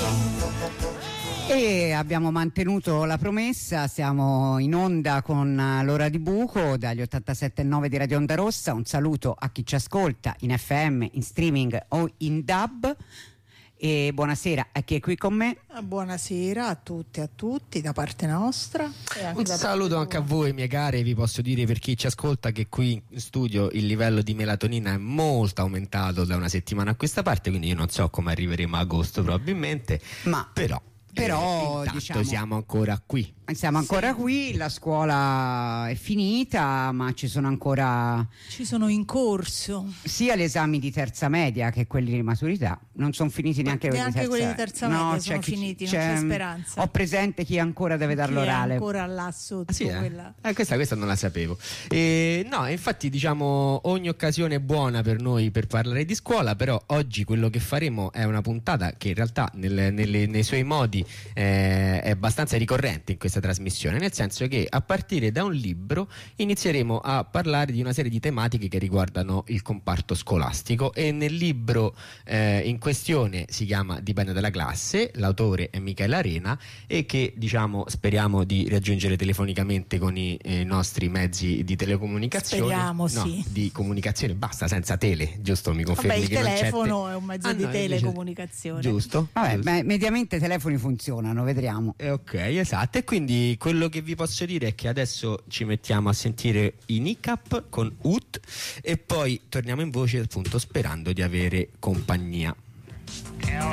E abbiamo mantenuto la promessa, siamo in onda con l'ora di buco dagli 87.9 di Radio Onda Rossa. Un saluto a chi ci ascolta in FM, in streaming o in DAB. E buonasera a chi è qui con me. Buonasera a tutti e a tutti da parte nostra. Un saluto anche a voi, mie care. Vi posso dire, per chi ci ascolta, che qui in studio il livello di melatonina è molto aumentato da una settimana a questa parte, quindi io non so come arriveremo a agosto probabilmente, ma però diciamo, siamo ancora qui. Siamo ancora qui, la scuola è finita, ma ci sono in corso sia gli esami di terza media che quelli di maturità. Non sono finiti neanche quelli di terza media, sono finiti, non c'è speranza. Ho presente chi ancora deve dar l'orale. È ancora là sotto. Sì, quella... questa non la sapevo. No, infatti diciamo ogni occasione è buona per noi per parlare di scuola, però oggi quello che faremo è una puntata che in realtà nei suoi modi è abbastanza ricorrente in questa trasmissione, nel senso che a partire da un libro inizieremo a parlare di una serie di tematiche che riguardano il comparto scolastico, e nel libro in questione si chiama Dipende dalla classe, l'autore è Michele Arena, e che diciamo speriamo di raggiungere telefonicamente con i nostri mezzi di telecomunicazione. Speriamo, sì. Di comunicazione, basta, senza tele, giusto? Mi confermi? Il che telefono non c'è è un mezzo di telecomunicazione. Giusto? Vabbè, giusto. mediamente i telefoni funzionano, vedremo. Ok, esatto. E quindi quello che vi posso dire è che adesso ci mettiamo a sentire i Nicap con Ut e poi torniamo in voce, appunto, sperando di avere compagnia. Kill